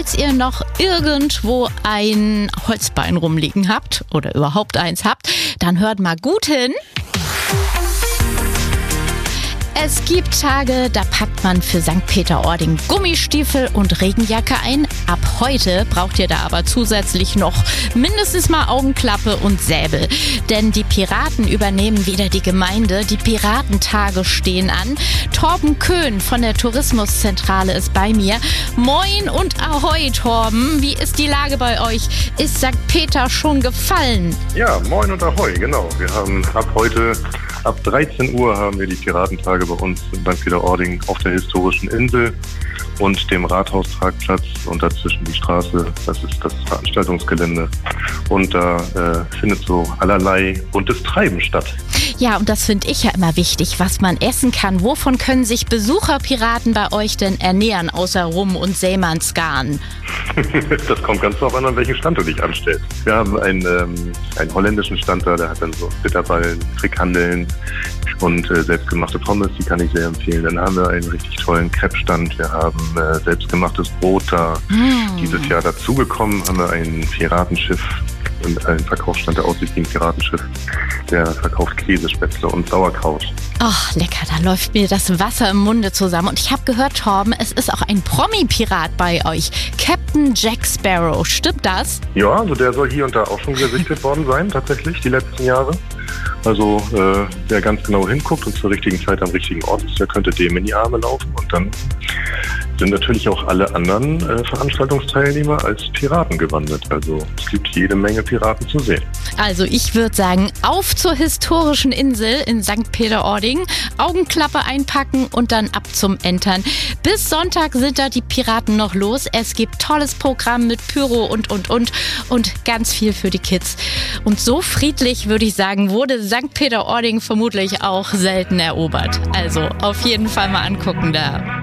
falls ihr noch irgendwo ein Holzbein rumliegen habt oder überhaupt eins habt, dann hört mal gut hin. Es gibt Tage, da packt man für St. Peter-Ording Gummistiefel und Regenjacke ein. Ab heute braucht ihr da aber zusätzlich noch mindestens mal Augenklappe und Säbel. Denn die Piraten übernehmen wieder die Gemeinde. Die Piratentage stehen an. Torben Köhn von der Tourismuszentrale ist bei mir. Moin und Ahoi, Torben. Wie ist die Lage bei euch? Ist St. Peter schon gefallen? Ja, moin und Ahoi, genau. Wir haben ab heute, ab 13 Uhr haben wir die Piratentage bei uns in St. Peter-Ording auf der historischen Insel und dem Rathaustragplatz und dazwischen die Straße. Das ist das Veranstaltungsgelände. Und da findet so allerlei buntes Treiben statt. Ja, und das finde ich ja immer wichtig, was man essen kann. Wovon können sich Besucherpiraten bei euch denn ernähren, außer Rum und Seemannsgarn? Das kommt ganz drauf an welchen Stand du dich anstellst. Wir haben einen holländischen Stand da, der hat dann so Bitterballen, Frikandeln und selbstgemachte Pommes, die kann ich sehr empfehlen. Dann haben wir einen richtig tollen Crepe-Stand, wir haben selbstgemachtes Brot da. Dieses Jahr dazugekommen haben wir ein Piratenschiff und einen Verkaufsstand, der aussieht wie ein Piratenschiff. Der verkauft Käse, Spätzle und Sauerkraut. Ach, lecker, da läuft mir das Wasser im Munde zusammen. Und ich habe gehört, Torben, es ist auch ein Promi-Pirat bei euch. Captain Jack Sparrow, stimmt das? Ja, also der soll hier und da auch schon gesichtet worden sein, tatsächlich, die letzten Jahre. Also wer ganz genau hinguckt und zur richtigen Zeit am richtigen Ort ist, der könnte dem in die Arme laufen. Und dann sind natürlich auch alle anderen Veranstaltungsteilnehmer als Piraten gewandelt. Also es gibt jede Menge Piraten zu sehen. Also ich würde sagen, auf zur historischen Insel in St. Peter-Ording, Augenklappe einpacken und dann ab zum Entern. Bis Sonntag sind da die Piraten noch los. Es gibt tolles Programm mit Pyro und ganz viel für die Kids. Und so friedlich, würde ich sagen, wurde St. Peter-Ording vermutlich auch selten erobert. Also auf jeden Fall mal angucken da.